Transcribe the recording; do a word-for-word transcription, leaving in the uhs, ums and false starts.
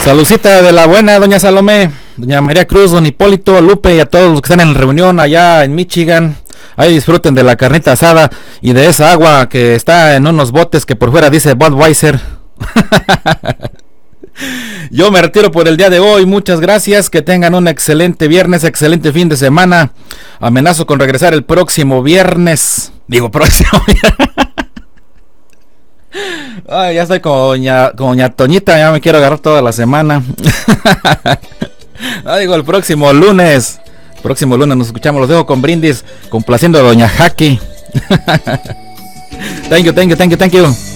Salucita de la buena, doña Salomé, doña María Cruz, don Hipólito, Lupe y a todos los que están en reunión allá en Michigan. Ahí disfruten de la carnita asada y de esa agua que está en unos botes que por fuera dice Budweiser. Yo me retiro por el día de hoy, muchas gracias, que tengan un excelente viernes, excelente fin de semana. Amenazo con regresar el próximo viernes, digo próximo Ay, ya estoy con doña, con doña Toñita, ya me quiero agarrar toda la semana. Ah, digo el próximo lunes, próximo lunes nos escuchamos, los dejo con brindis, complaciendo a doña Jackie. Thank you, thank you, thank you, thank you.